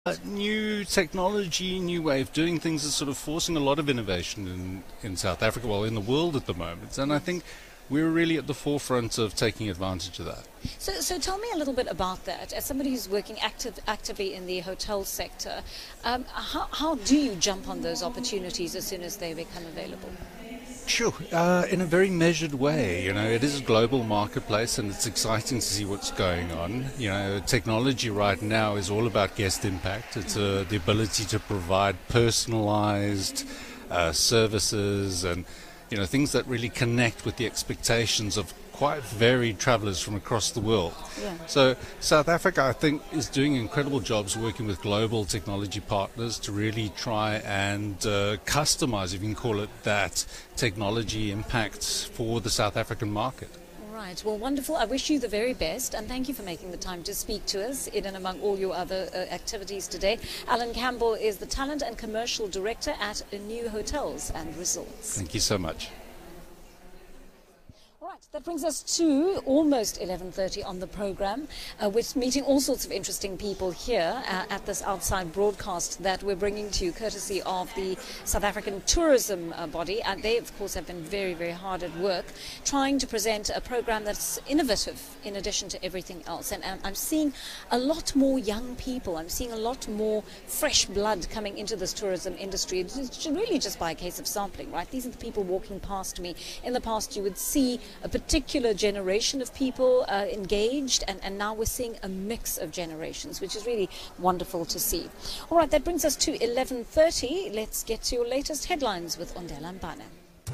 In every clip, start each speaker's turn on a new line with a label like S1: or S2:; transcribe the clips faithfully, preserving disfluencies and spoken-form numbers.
S1: Uh, new technology, new way of doing things is sort of forcing a lot of innovation in, in South Africa, well, in the world at the moment. And I think we're really at the forefront of taking advantage of that.
S2: So, so tell me a little bit about that. As somebody who's working active, actively in the hotel sector, um, how, how do you jump on those opportunities as soon as they become available?
S1: Sure, uh, in a very measured way. You know, it is a global marketplace, and it's exciting to see what's going on. You know, technology right now is all about guest impact. It's uh, the ability to provide personalized uh, services and, you know, things that really connect with the expectations of quite varied travelers from across the world.
S2: Yeah.
S1: So South Africa, I think, is doing incredible jobs working with global technology partners to really try and uh, customize, if you can call it that, technology impacts for the South African market.
S2: Right. Well, wonderful. I wish you the very best, and thank you for making the time to speak to us in and among all your other uh, activities today. Alan Campbell is the Talent and Commercial Director at New Hotels and Resorts.
S1: Thank you so much.
S2: That brings us to almost eleven thirty on the program. Uh, we're meeting all sorts of interesting people here uh, at this outside broadcast that we're bringing to you courtesy of the South African tourism uh, body. And they, of course, have been very, very hard at work trying to present a program that's innovative in addition to everything else. And, and I'm seeing a lot more young people. I'm seeing a lot more fresh blood coming into this tourism industry. It's really just by a case of sampling, right? These are the people walking past me. In the past, you would see a particular generation of people uh, engaged, and, and now we're seeing a mix of generations, which is really wonderful to see. All right, that brings us to eleven thirty. Let's get to your latest headlines with Ondela Mbane.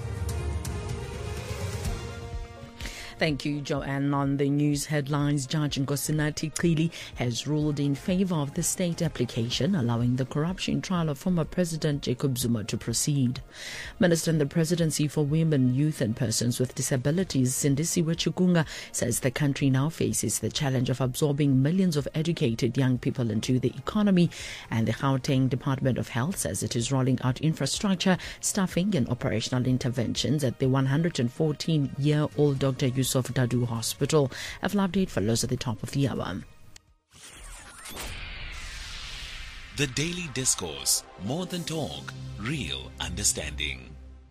S3: Thank you, Joanne. On the news headlines, Judge Nkosinathi Cili has ruled in favor of the state application allowing the corruption trial of former President Jacob Zuma to proceed. Minister in the Presidency for Women, Youth and Persons with Disabilities, Sindisiwe Chikunga, says the country now faces the challenge of absorbing millions of educated young people into the economy, and the Gauteng Department of Health says it is rolling out infrastructure, staffing and operational interventions at the one hundred fourteen-year-old Doctor Yusuf Dadoo Hospital. A full update follows at the top of the hour.
S4: The Daily Discourse, more than talk, real understanding.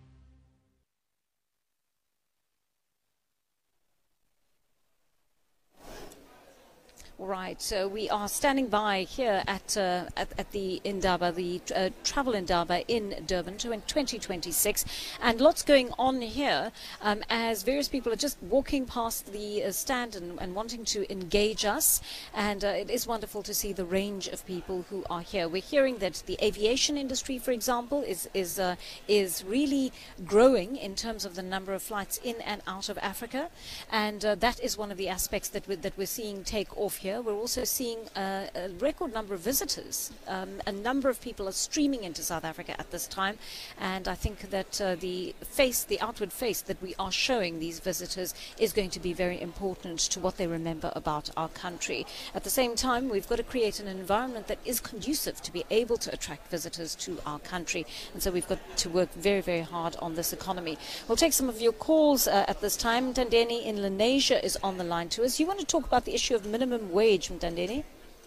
S2: Right, so we are standing by here at uh, at, at the Indaba, the uh, Travel Indaba in Durban twenty twenty-six, and lots going on here um, as various people are just walking past the uh, stand and, and wanting to engage us, and uh, it is wonderful to see the range of people who are here. We're hearing that the aviation industry, for example, is is uh, is really growing in terms of the number of flights in and out of Africa, and uh, that is one of the aspects that we're, that we're seeing take off here. We're also seeing uh, a record number of visitors. Um, a number of people are streaming into South Africa at this time, and I think that uh, the face, the outward face that we are showing these visitors is going to be very important to what they remember about our country. At the same time, we've got to create an environment that is conducive to be able to attract visitors to our country, and so we've got to work very, very hard on this economy. We'll take some of your calls uh, at this time. Dandeni in Lenasia is on the line to us. You want to talk about the issue of minimum wage, Dandeni?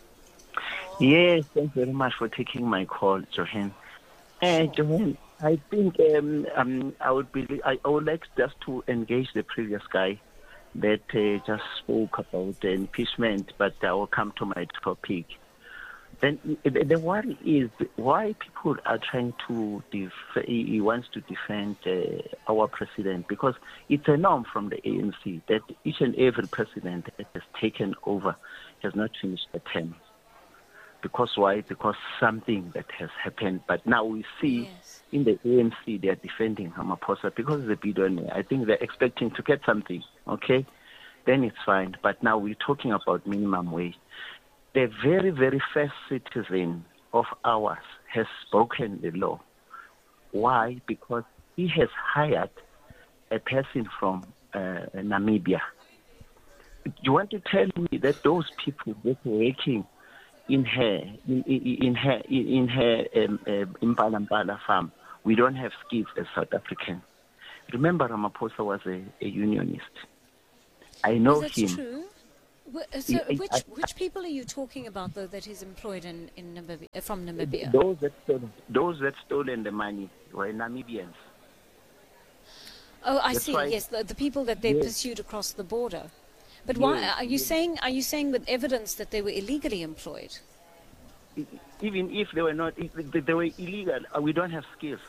S5: Yes, thanks very much for taking my call, Johan. Uh, Johan, I think um, um, I would be, I, I would like just to engage the previous guy that uh, just spoke about the impeachment, but I will come to my topic. Then the, the worry is why people are trying to def- he wants to defend uh, our president, because it's a norm from the A N C that each and every president that has taken over has not finished a term. Because why? Because something that has happened. But now we see yes. in the A N C they are defending Ramaphosa because he's a billionaire. I think they're expecting to get something. Okay, then it's fine. But now we're talking about minimum wage. The very, very first citizen of ours has broken the law. Why? Because he has hired a person from uh, Namibia. You want to tell me that those people that are working in her in, in her in her um, uh, Impala farm, we don't have skills as South Africans? Remember, Ramaphosa was a, a unionist. I know
S2: Is
S5: him.
S2: True? Wh- So,
S5: I-
S2: which
S5: I-
S2: which people are you talking about, though, that he's employed in in Namibia, uh, from Namibia?
S5: Those that stolen, those that stolen the money were Namibians.
S2: Oh, I
S5: That's
S2: see.
S5: right.
S2: Yes, the, the people that they
S5: Yes.
S2: pursued across the border. But why
S5: Yes,
S2: are you
S5: yes.
S2: saying? Are you saying with evidence that they were illegally employed?
S5: Even if they were not, if they were illegal, uh, we don't have skills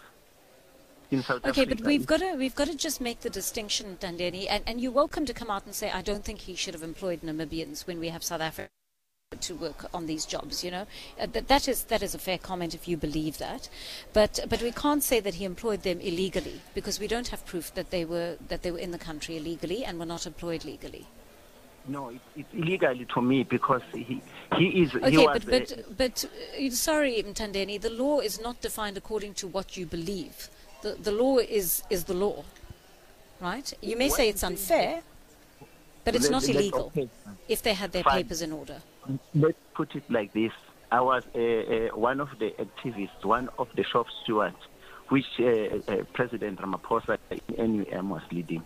S5: in South
S2: Okay,
S5: Africa.
S2: but we've got to we've got to just make the distinction, Dandeni, and, and you're welcome to come out and say I don't think he should have employed Namibians when we have South Africa to work on these jobs. You know, uh, that that is that is a fair comment if you believe that, but but we can't say that he employed them illegally because we don't have proof that they were that they were in the country illegally and were not employed legally.
S5: No, it, it's illegally to me because he he is.
S2: Okay,
S5: he was,
S2: but but but uh, sorry, Mtandeni, the law is not defined according to what you believe. The the law is is the law, right? You may
S5: What
S2: say
S5: you
S2: it's
S5: think-
S2: unfair, but it's
S5: Let-
S2: not
S5: let-
S2: illegal
S5: okay.
S2: if they had their
S5: Fine.
S2: papers in order.
S5: Let's put it like this. I was uh, uh, one of the activists, one of the shop stewards, which uh, uh, President Ramaphosa in N U M was leading.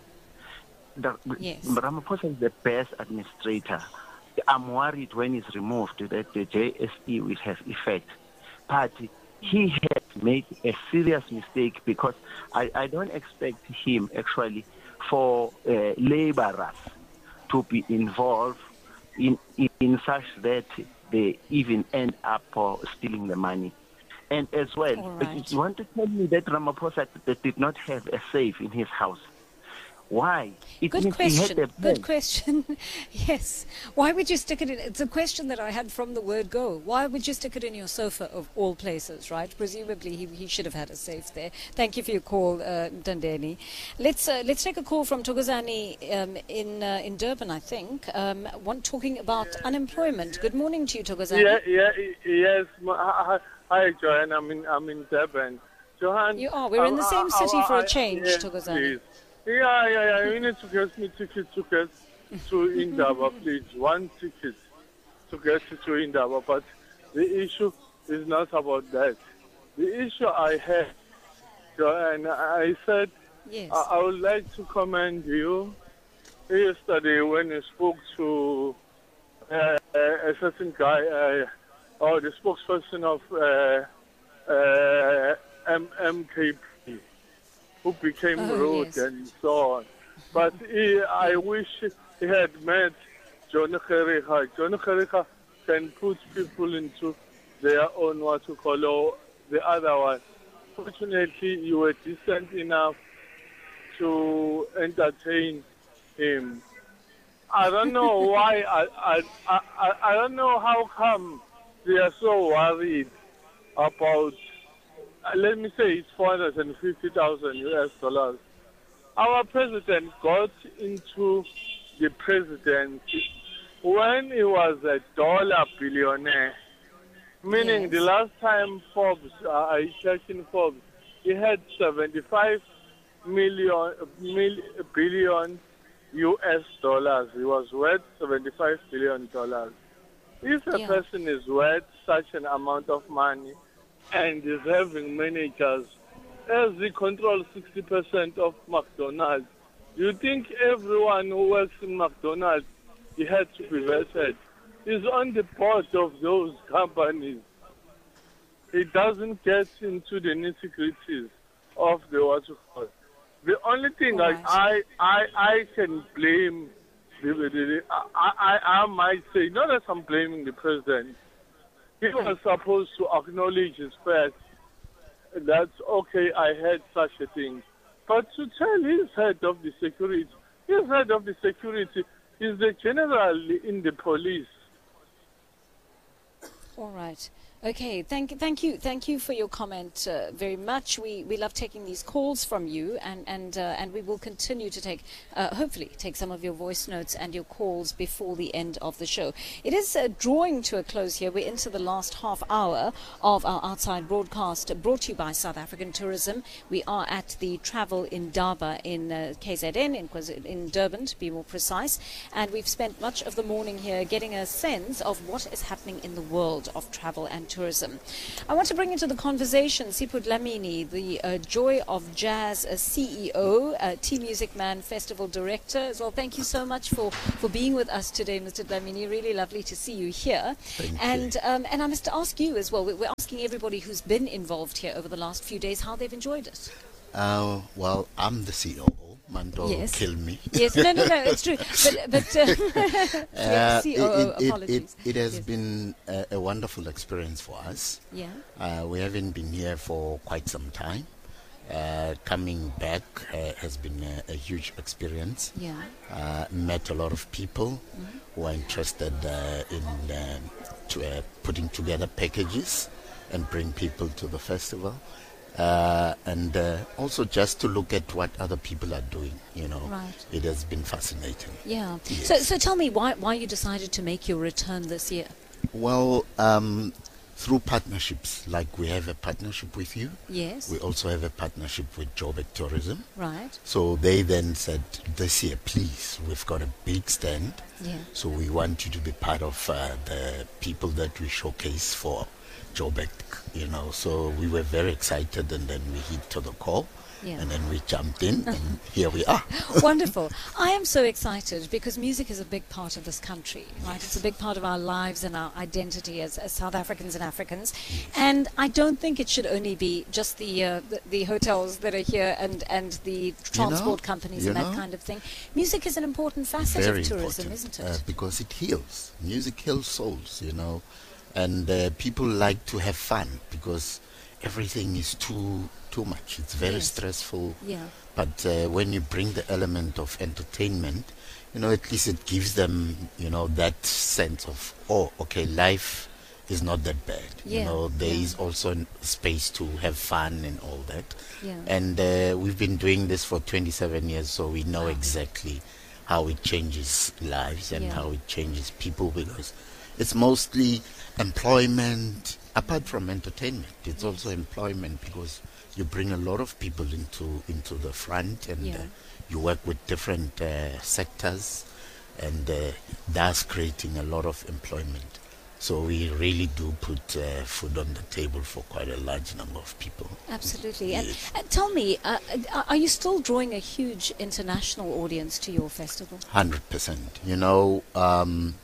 S5: The,
S2: Yes.
S5: Ramaphosa is the best administrator. I'm worried when he's removed that the J S E will have effect. But he has made a serious mistake because I, I don't expect him actually for uh, laborers to be involved in, in in such that they even end up uh, stealing the money. And as well,
S2: All right.
S5: you want to tell me that Ramaphosa that did not have a safe in his house? Why? It
S2: Good
S5: means he had
S2: question.
S5: a
S2: Good
S5: bank.
S2: question. Yes. Why would you stick it in? It's a question that I had from the word go. Why would you stick it in your sofa of all places, right? Presumably he, he should have had a safe there. Thank you for your call, uh, Dandeni. Let's uh, let's take a call from Thokozani um, in uh, in Durban, I think. Um, one talking about unemployment. Good morning to you, Thokozani.
S6: Yeah, yeah, yes. m- Hi, hi, Joanne. I'm in, I'm in Durban. Johan,
S2: You are. We're in the
S6: I-
S2: same
S6: I-
S2: city
S6: I-
S2: for a
S6: I-
S2: change,
S6: yes,
S2: Thokozani.
S6: please. Yeah, yeah, yeah. You need to get me tickets to get to Indaba, please. One ticket to get to Indaba. But the issue is not about that. The issue I had, Joanne, I said
S2: Yes.
S6: I, I would like to commend you yesterday when you spoke to uh, a certain guy, uh, or the spokesperson of uh, uh, M- MKP, who became
S2: Oh,
S6: rude
S2: yes.
S6: and so on. But he, I wish he had met John Kericha. John Kericha can put people into their own, what to call, or the other one. Fortunately, you were decent enough to entertain him. I don't know why. I, I, I, I, I don't know how come they are so worried about. Uh, let me say it's four hundred fifty thousand U S dollars. Our president got into the presidency when he was a dollar billionaire. Meaning
S2: Yes.
S6: the last time Forbes, uh, I checked in Forbes, he had seventy-five million, mil, billion U S dollars. He was worth seventy-five billion dollars. If a
S2: Yeah.
S6: person is worth such an amount of money and is having managers, as he controls sixty percent of McDonald's, you think everyone who works in McDonald's, he had to be vetted? He's on the board of those companies. He doesn't get into the nitty-gritties of the what you call. The only thing
S2: All
S6: I,
S2: right.
S6: I, I, I can blame, the, the, the, I, I, I might say, not that I'm blaming the president. He was supposed to acknowledge his fact. That's okay, I had such a thing. But to tell his head of the security, his head of the security is the general in the police.
S2: All right. Okay. Thank, thank you, thank you for your comment uh, very much. We we love taking these calls from you, and and uh, and we will continue to take, uh, hopefully, take some of your voice notes and your calls before the end of the show. It is uh, drawing to a close here. We're into the last half hour of our outside broadcast, brought to you by South African Tourism. We are at the Travel Indaba in uh, K Z N in KwaZulu- in Durban, to be more precise, and we've spent much of the morning here getting a sense of what is happening in the world. world of travel and tourism. I want to bring into the conversation Sipho Dlamini, the uh, Joy of Jazz uh, C E O, uh, T-Music Man Festival Director as well. Thank you so much for, for being with us today, Mister Dlamini. Really lovely to see you here.
S7: Thank
S2: and
S7: you.
S2: Um, and I must ask you as well, we're asking everybody who's been involved here over the last few days how they've enjoyed it.
S7: Uh, well, I'm the C O O. Mando
S2: Yes.
S7: kill me.
S2: Yes, no, no, no, it's true. But, but uh,
S7: Uh,
S2: C O O,
S7: it, it,
S2: apologies.
S7: it, it has
S2: Yes.
S7: been a, a wonderful experience for us.
S2: Yeah.
S7: Uh, we haven't been here for quite some time. Uh, coming back uh, has been a, a huge experience.
S2: Yeah.
S7: Uh, met a lot of people
S2: Mm-hmm.
S7: who are interested uh, in um, to, uh, putting together packages and bring people to the festival. Uh, and uh, also just to look at what other people are doing, you know.
S2: Right.
S7: It has been fascinating.
S2: Yeah.
S7: Yes.
S2: So, so tell me why why you decided to make your return this year.
S7: Well, um, through partnerships, like we have a partnership with you,
S2: Yes.
S7: we also have a partnership with Joburg Tourism.
S2: Right.
S7: So they then said, this year, please, we've got a big stand,
S2: Yeah.
S7: so we want you to be part of uh, the people that we showcase for Joburg, you know. So we were very excited, and then we hit to the call,
S2: Yeah.
S7: and then we jumped in, and here we are.
S2: Wonderful. I am so excited because music is a big part of this country, right? It's a big part of our lives and our identity as, as South Africans and Africans. And I don't think it should only be just the uh, the, the hotels that are here and, and the transport companies
S7: you
S2: and that
S7: know,
S2: kind of thing. Music is an important facet
S7: Very
S2: of tourism,
S7: important,
S2: isn't
S7: uh,
S2: it?
S7: because it heals. Music heals souls, you know. And uh, people like to have fun because everything is too too much. It's very
S2: Yes.
S7: stressful.
S2: Yeah.
S7: But uh, when you bring the element of entertainment, you know, at least it gives them, you know, that sense of, oh, okay, life is not that bad.
S2: Yeah,
S7: You know, there
S2: yeah.
S7: is also n- space to have fun and all that.
S2: Yeah.
S7: And uh, we've been doing this for twenty-seven years, so we know
S2: Wow.
S7: exactly how it changes lives and
S2: Yeah.
S7: how it changes people, because it's mostly employment. Apart from entertainment, it's also employment, because you bring a lot of people into into the front, and
S2: Yeah.
S7: uh, you work with different uh, sectors, and uh, that's creating a lot of employment. So we really do put uh, food on the table for quite a large number of people.
S2: Absolutely. And
S7: Yes.
S2: uh, tell me, uh, uh, are you still drawing a huge international audience to your festival?
S7: one hundred percent. You know, um,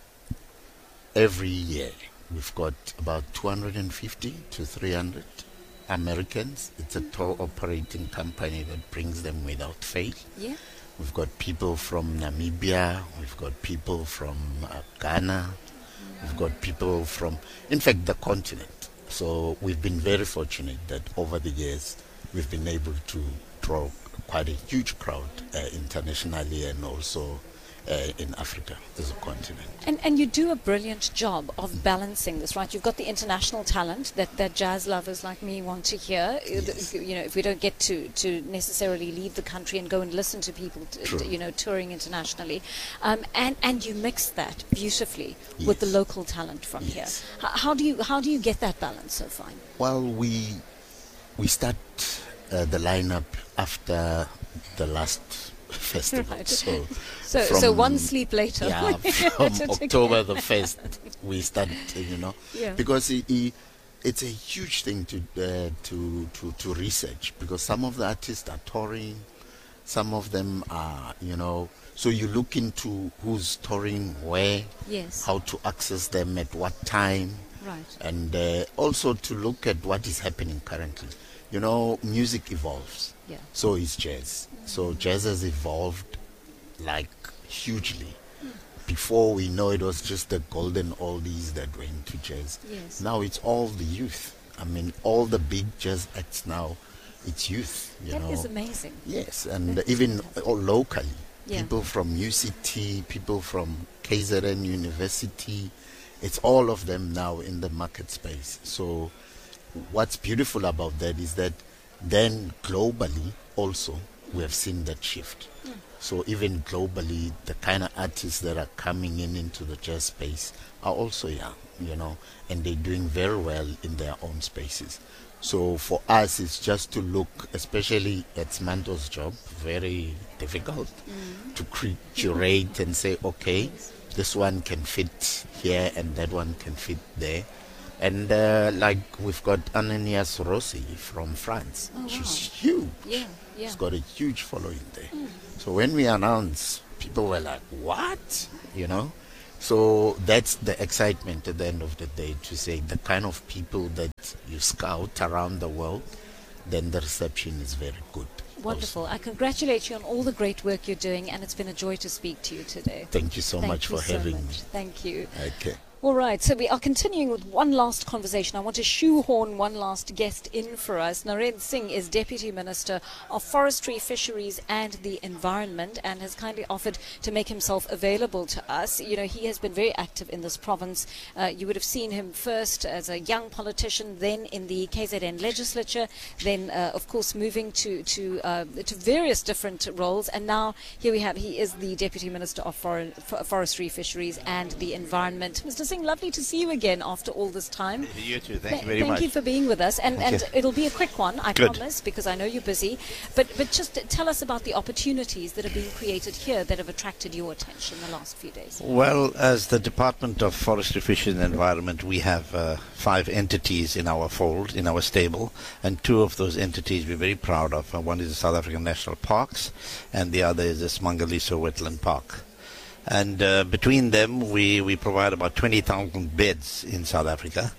S7: every year we've got about two hundred fifty to three hundred Americans. It's a tour operating company that brings them without fail.
S2: Yeah.
S7: We've got people from Namibia, we've got people from uh, Ghana, we've got people from, in fact, the continent. So we've been very fortunate that over the years we've been able to draw quite a huge crowd uh, internationally, and also uh, in Africa as a continent.
S2: And and you do a brilliant job of balancing this, right? You've got the international talent that, that jazz lovers like me want to hear. Uh, the-
S7: Yes.
S2: You know, if we don't get to, to necessarily leave the country and go and listen to people, t-
S7: True.
S2: t- you know, touring internationally, um, and and you mix that beautifully with the
S7: Yes.
S2: local talent from
S7: Yes.
S2: here. H- how do you how do you get that balance so fine?
S7: Well, we we start uh, the lineup after the last festival.
S2: Right.
S7: So,
S2: So so
S7: from-
S2: one sleep later.
S7: yeah, from October the first, we start, uh, you know,
S2: Yeah.
S7: because it, it, it's a huge thing to uh, to to to research, because some of the artists are touring, some of them are, you know. So you look into who's touring where,
S2: Yes.
S7: how to access them at what time,
S2: Right.
S7: and uh, also to look at what is happening currently. You know, music evolves.
S2: Yeah.
S7: So is jazz. So jazz has evolved like hugely. Before we know, it was just the golden oldies that were into jazz.
S2: Yes.
S7: Now it's all the youth. I mean, all the big jazz acts now, it's youth. You
S2: That
S7: know.
S2: is amazing.
S7: Yes, and even uh, locally,
S2: Yeah.
S7: people from U C T, people from K Z N University, it's all of them now in the market space. So what's beautiful about that is that then globally also we have seen that shift. So even globally, the kind of artists that are coming in into the jazz space are also young, you know, and they're doing very well in their own spaces. So for us, it's just to look, especially at Manto's job, very difficult to cre- curate and say, okay, this one can fit here and that one can fit there. And uh, like we've got Ananias Rossi from France.
S2: Oh, wow.
S7: She's huge.
S2: Yeah, yeah.
S7: She's got a huge following there.
S2: Mm.
S7: So when we announced, people were like, what? You know? So that's the excitement at the end of the day, to say the kind of people that you scout around the world, then the reception is very good.
S2: Wonderful.
S7: Also.
S2: I congratulate you on all the great work you're doing, and it's been a joy to speak to you today.
S7: Thank you so
S2: Thank
S7: much
S2: you
S7: for
S2: so
S7: having
S2: much.
S7: me.
S2: Thank you.
S7: Okay.
S2: All right, so we are continuing with one last conversation. I want to shoehorn one last guest in for us. Narendra Singh is Deputy Minister of Forestry, Fisheries and the Environment, and has kindly offered to make himself available to us. You know, he has been very active in this province. Uh, you would have seen him first as a young politician, then in the K Z N legislature, then, uh, of course, moving to to, uh, to various different roles. And now here we have, he is the Deputy Minister of Foreign, Forestry, Fisheries and the Environment. Mister Singh, lovely to see you again after all this time.
S8: You too. Thank
S2: Th-
S8: you very
S2: thank
S8: much.
S2: you for being with us. And, and it'll be a quick one, I
S8: Good.
S2: promise, because I know you're busy. But, but just tell us about the opportunities that are being created here that have attracted your attention in the last few days.
S8: Well, as the Department of Forestry, Fisheries and Environment, we have uh, five entities in our fold, in our stable, and two of those entities we're very proud of. Uh, one is the South African National Parks, and the other is the Smangaliso Wetland Park. And uh, between them, we, we provide about twenty thousand beds in South Africa.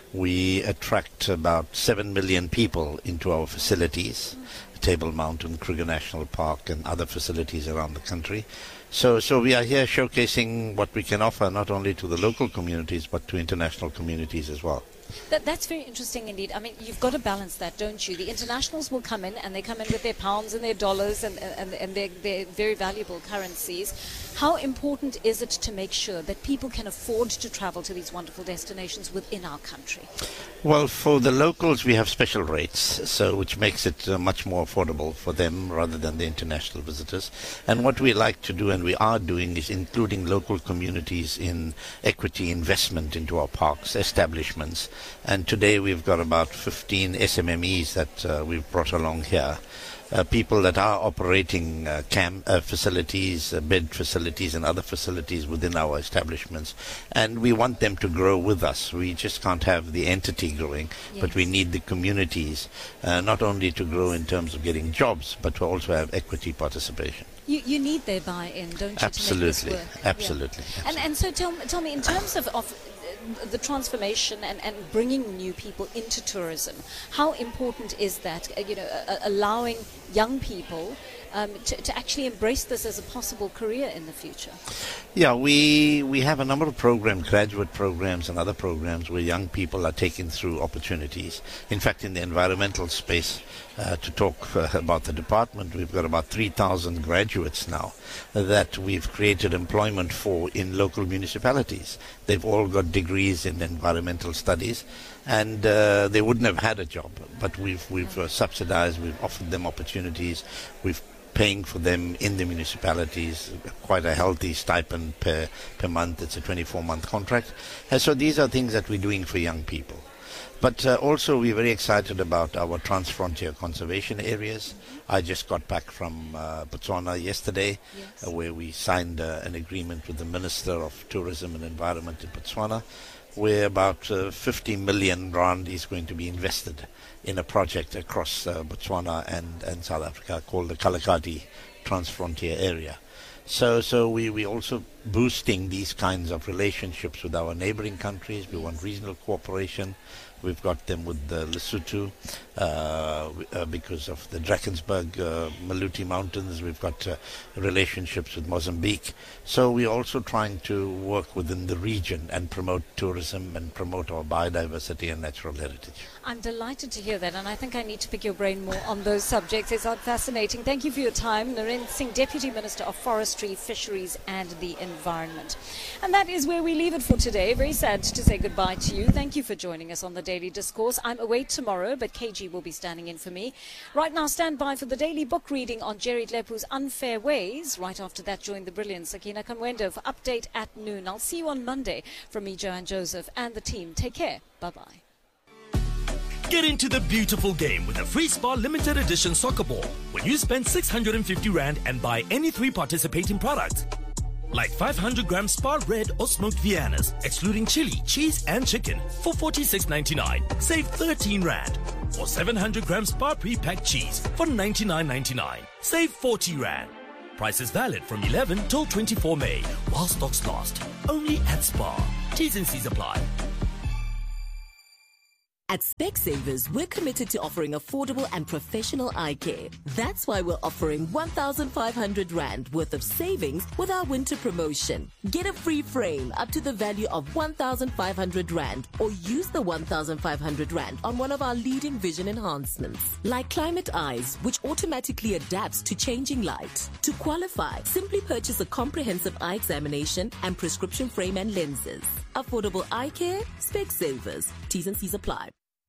S8: We attract about seven million people into our facilities, Table Mountain, Kruger National Park, and other facilities around the country. So, so we are here showcasing what we can offer not only to the local communities, but to international communities as well.
S2: That, that's very interesting indeed. I mean, you've got to balance that, don't you? The internationals will come in, and they come in with their pounds and their dollars and, and, and their, their very valuable currencies. How important is it to make sure that people can afford to travel to these wonderful destinations within our country?
S8: Well, for the locals, we have special rates, so which makes it uh, much more affordable for them rather than the international visitors. And what we like to do, and we are doing, is including local communities in equity investment into our parks, establishments. And today we've got about fifteen S M M Es that uh, we've brought along here. Uh, people that are operating uh, camp uh, facilities, uh, bed facilities and other facilities within our establishments. And we want them to grow with us. We just can't have the entity growing, yes. but we need the communities uh, not only to grow in terms of getting jobs, but to also have equity participation.
S2: You, you need their buy-in, don't you,
S8: Absolutely.
S2: to make this work?
S8: Absolutely.
S2: Yeah.
S8: Absolutely.
S2: And, and so tell, tell me, in terms of, of the transformation and, and bringing new people into tourism, how important is that, uh, you know, uh, allowing young people um, to, to actually embrace this as a possible career in the future?
S8: Yeah, we we have a number of programs, graduate programs and other programs where young people are taken through opportunities. In fact, in the environmental space, uh, to talk uh, about the department, we've got about three thousand graduates now that we've created employment for in local municipalities. They've all got degrees in environmental studies, and uh, they wouldn't have had a job, but we've we've uh, subsidized, we've offered them opportunities, we've paying for them in the municipalities, quite a healthy stipend per, per month. It's a twenty-four month contract. And so these are things that we're doing for young people. But uh, also we're very excited about our transfrontier conservation areas. I just got back from uh, Botswana yesterday, yes. uh, where we signed uh, an agreement with the Minister of Tourism and Environment in Botswana, where about uh, fifty million rand is going to be invested in a project across uh, Botswana and, and South Africa called the Kalahari Transfrontier Area. So, so we we also boosting these kinds of relationships with our neighboring countries. We want regional cooperation. We've got them with uh, Lesotho uh, uh, because of the Drakensberg, uh, Maluti Mountains. We've got uh, relationships with Mozambique. So we're also trying to work within the region and promote tourism and promote our biodiversity and natural heritage.
S2: I'm delighted to hear that, and I think I need to pick your brain more on those subjects. It's fascinating. Thank you for your time. Narendra Singh, Deputy Minister of Forestry, Fisheries and the Environment. And that is where we leave it for today. Very sad to say goodbye to you. Thank you for joining us on the Daily Discourse. I'm away tomorrow, but K G will be standing in for me. Right now, stand by for the daily book reading on Jerry Dlepu's Unfair Ways. Right after that, join the brilliant Sakina Kanwendo for Update at Noon. I'll see you on Monday. From me, Joanne Joseph, and the team. Take care. Bye-bye.
S9: Get into the beautiful game with a Free Spar limited edition soccer ball when you spend six hundred fifty rand and buy any three participating products. Like five hundred gram Spar red or smoked Viennas, excluding chili, cheese and chicken for forty-six ninety-nine. Save thirteen rand. Or seven hundred gram Spar pre-packed cheese for ninety-nine ninety-nine. Save forty rand. Price is valid from eleven till twenty-four May while stocks last. Only at Spar. T's and C's apply.
S10: At Specsavers, we're committed to offering affordable and professional eye care. That's why we're offering one thousand five hundred rand worth of savings with our winter promotion. Get a free frame up to the value of one thousand five hundred rand or use the one thousand five hundred rand on one of our leading vision enhancements, like Climate Eyes, which automatically adapts to changing light. To qualify, simply purchase a comprehensive eye examination and prescription frame and lenses. Affordable eye care, Specsavers. T's and C's apply.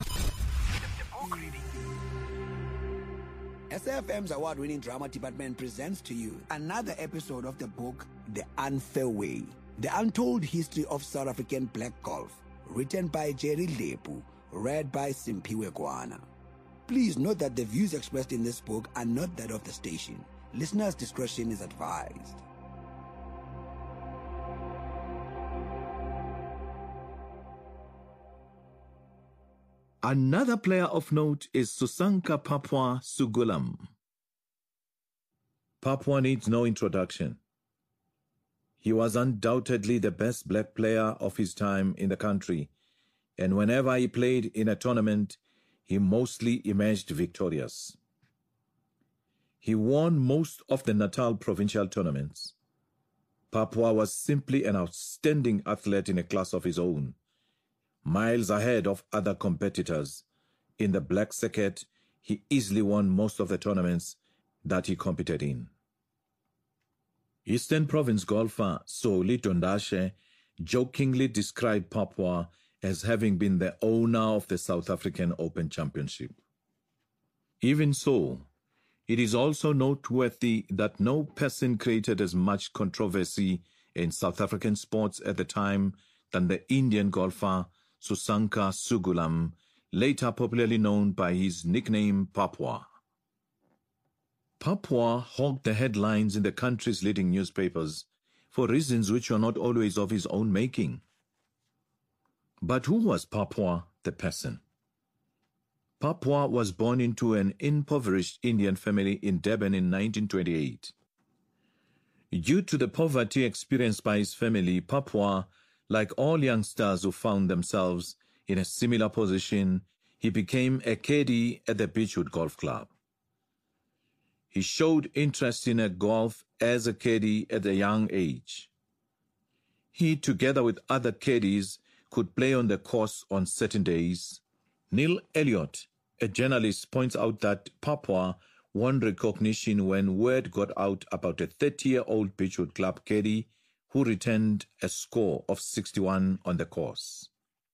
S11: S F M's award-winning drama department presents to you another episode of the book, The Unfair Way, The Untold History of South African Black Golf, written by Jerry Lepu, read by Simpiwe Kwana. Please note that the views expressed in this book are not that of the station. Listeners' discretion is advised.
S12: Another player of note is Susanka Papua Sugulam. Papua needs no introduction. He was undoubtedly the best black player of his time in the country, and whenever he played in a tournament, he mostly emerged victorious. He won most of the Natal provincial tournaments. Papua was simply an outstanding athlete in a class of his own, miles ahead of other competitors. In the black circuit, he easily won most of the tournaments that he competed in. Eastern Province golfer Soli Tondashe jokingly described Papua as having been the owner of the South African Open Championship. Even so, it is also noteworthy that no person created as much controversy in South African sports at the time than the Indian golfer Susanka Sugulam, later popularly known by his nickname Papua. Papua hogged the headlines in the country's leading newspapers for reasons which were not always of his own making. But who was Papua the person? Papua was born into an impoverished Indian family in Durban in nineteen twenty-eight. Due to the poverty experienced by his family, Papua, like all youngsters who found themselves in a similar position, he became a caddy at the Beachwood Golf Club. He showed interest in a golf as a caddy at a young age. He, together with other caddies, could play on the course on certain days. Neil Elliott, a journalist, points out that Papua won recognition when word got out about a thirty-year-old Beachwood Club caddy who returned a score of sixty-one on the course.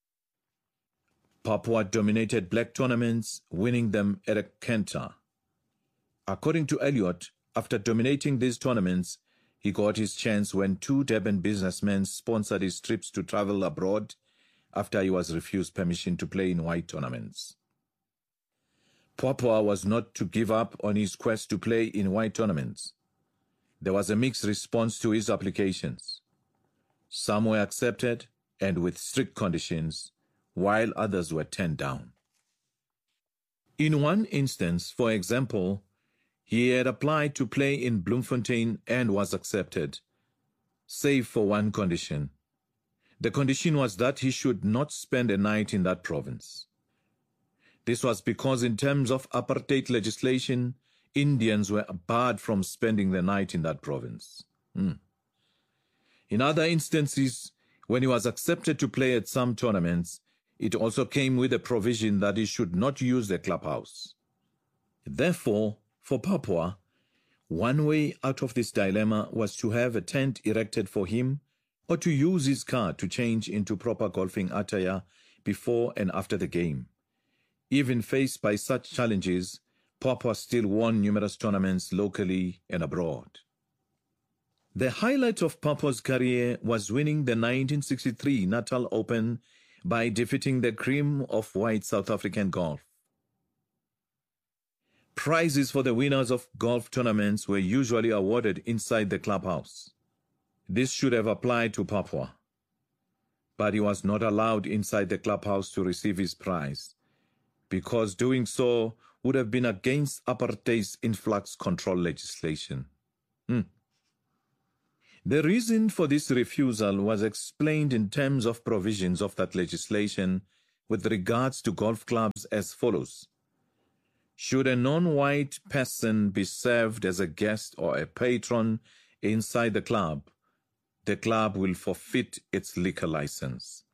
S12: Papua dominated black tournaments, winning them at a canter. According to Elliott, after dominating these tournaments, he got his chance when two Durban businessmen sponsored his trips to travel abroad after he was refused permission to play in white tournaments. Papua was not to give up on his quest to play in white tournaments. There was a mixed response to his applications. Some were accepted and with strict conditions, while others were turned down. In one instance, for example, he had applied to play in Bloemfontein and was accepted, save for one condition. The condition was that he should not spend a night in that province. This was because in terms of apartheid legislation, Indians were barred from spending the night in that province. Hmm. In other instances, when he was accepted to play at some tournaments, it also came with a provision that he should not use the clubhouse. Therefore, for Papua, one way out of this dilemma was to have a tent erected for him or to use his car to change into proper golfing attire before and after the game. Even faced by such challenges, Papua still won numerous tournaments locally and abroad. The highlight of Papua's career was winning the nineteen sixty-three Natal Open by defeating the cream of white South African golf. Prizes for the winners of golf tournaments were usually awarded inside the clubhouse. This should have applied to Papua, but he was not allowed inside the clubhouse to receive his prize, because doing so would have been against apartheid's influx control legislation. Hmm. The reason for this refusal was explained in terms of provisions of that legislation with regards to golf clubs as follows. Should a non-white person be served as a guest or a patron inside the club, the club will forfeit its liquor license.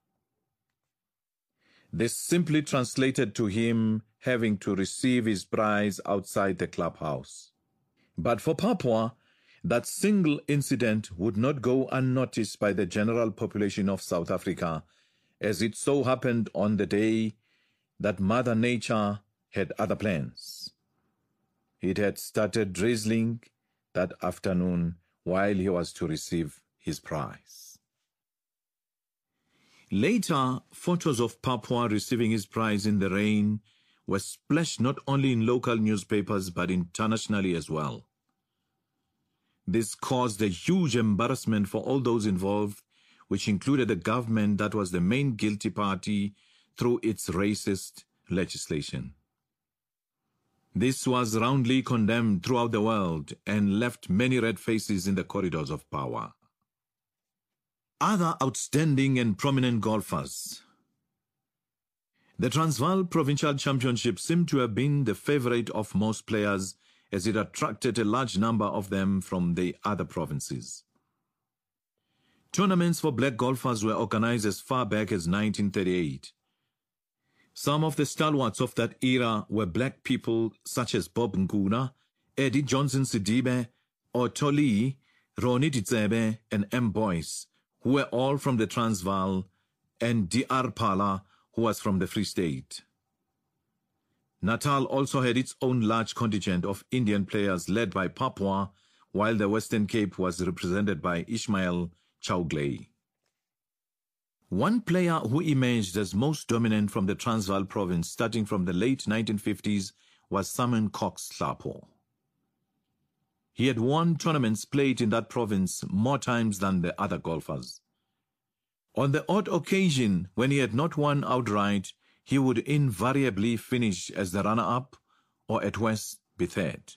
S12: This simply translated to him having to receive his prize outside the clubhouse. But for Papua, that single incident would not go unnoticed by the general population of South Africa, as it so happened on the day that Mother Nature had other plans. It had started drizzling that afternoon while he was to receive his prize. Later, photos of Papua receiving his prize in the rain were splashed not only in local newspapers but internationally as well. This caused a huge embarrassment for all those involved, which included the government that was the main guilty party through its racist legislation. This was roundly condemned throughout the world and left many red faces in the corridors of power. Other outstanding and prominent golfers. The Transvaal Provincial Championship seemed to have been the favorite of most players, as it attracted a large number of them from the other provinces. Tournaments for black golfers were organized as far back as nineteen thirty-eight. Some of the stalwarts of that era were black people such as Bob Nguna, Eddie Johnson Sidibe, Otto Lee, Ronnie Ditsebe, and M. Boyce, who were all from the Transvaal, and D R Pala, who was from the Free State. Natal also had its own large contingent of Indian players led by Papua, while the Western Cape was represented by Ishmael Chaugley. One player who emerged as most dominant from the Transvaal province starting from the late nineteen fifties was Simon Cox Hlapo. He had won tournaments played in that province more times than the other golfers. On the odd occasion when he had not won outright, he would invariably finish as the runner-up or at worst be third.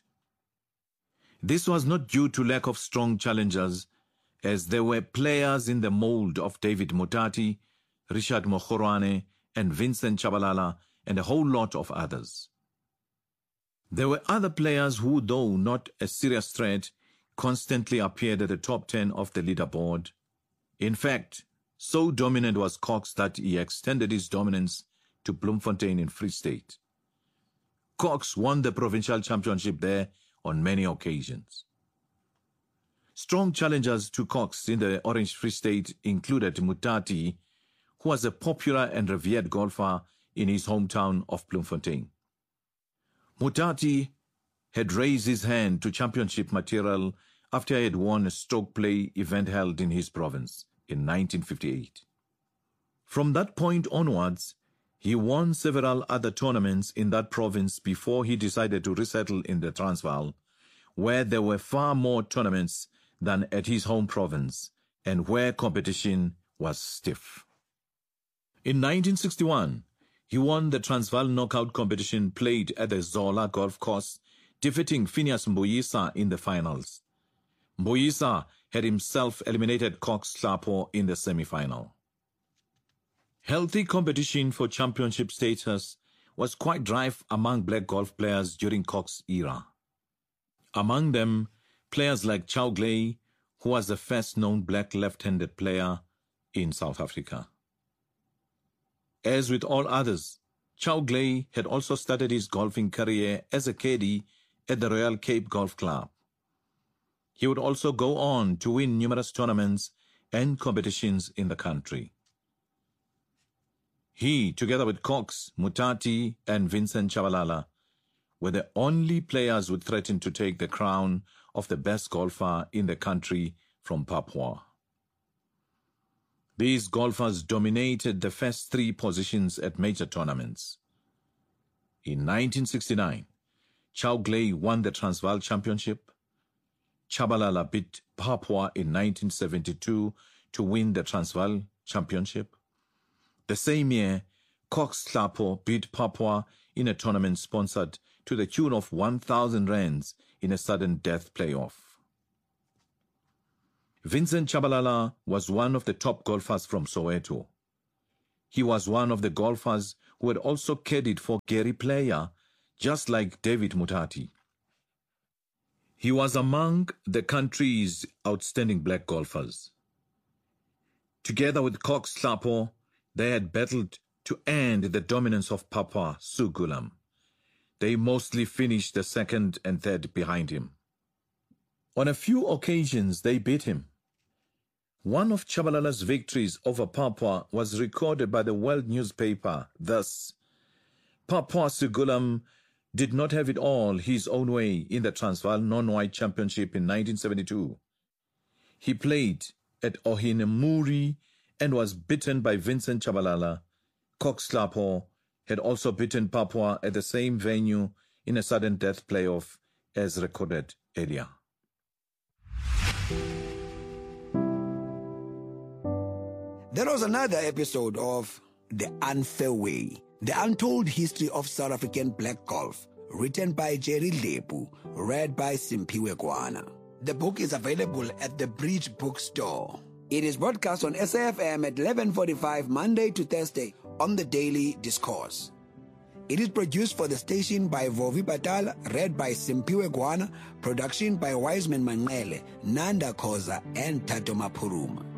S12: This was not due to lack of strong challengers, as there were players in the mold of David Mutati, Richard Mokhorwane, and Vincent Chabalala, and a whole lot of others. There were other players who, though not a serious threat, constantly appeared at the top ten of the leaderboard. In fact, so dominant was Cox that he extended his dominance to Bloemfontein in Free State. Cox won the provincial championship there on many occasions. Strong challengers to Cox in the Orange Free State included Mutati, who was a popular and revered golfer in his hometown of Bloemfontein. Mutati had raised his hand to championship material after he had won a stroke play event held in his province in nineteen fifty-eight. From that point onwards, he won several other tournaments in that province before he decided to resettle in the Transvaal, where there were far more tournaments than at his home province, and where competition was stiff. In nineteen sixty-one, he won the Transvaal knockout competition played at the Zola Golf Course, defeating Phineas Mbuyisa in the finals. Mbuyisa had himself eliminated Cox Hlapo in the semi-final. Healthy competition for championship status was quite rife among black golf players during Cox's era. Among them, players like Chaugley, who was the first known black left-handed player in South Africa. As with all others, Chaugley had also started his golfing career as a caddy at the Royal Cape Golf Club. He would also go on to win numerous tournaments and competitions in the country. He, together with Cox, Mutati, and Vincent Chabalala, were the only players who threatened to take the crown of the best golfer in the country from Papua. These golfers dominated the first three positions at major tournaments. In nineteen sixty-nine, Chaugley won the Transvaal Championship. Chabalala beat Papua in nineteen seventy-two to win the Transvaal Championship. The same year, Cox Hlapo beat Papua in a tournament sponsored to the tune of one thousand rands in a sudden death playoff. Vincent Chabalala was one of the top golfers from Soweto. He was one of the golfers who had also caddied for Gary Player, just like David Mutati. He was among the country's outstanding black golfers. Together with Cox Hlapo, they had battled to end the dominance of Papa Sugulam. They mostly finished the second and third behind him. On a few occasions, they beat him. One of Chabalala's victories over Papua was recorded by the world newspaper thus: Papa Sugulam did not have it all his own way in the Transvaal Non-White Championship in nineteen seventy-two. He played at Ohinemuri and was beaten by Vincent Chabalala. Cox Hlapo had also beaten Papua at the same venue in a sudden death playoff as recorded earlier.
S11: There was another episode of The Unfair Way, The Untold History of South African Black Golf, written by Jerry Lepu, read by Simpiwe Kwana. The book is available at the Bridge Bookstore. It is broadcast on S A F M at eleven forty-five Monday to Thursday on the Daily Discourse. It is produced for the station by Vovi Patal, read by Simpiwe Kwana, production by Wiseman Manele, Nanda Koza, and Tato Mapuruma.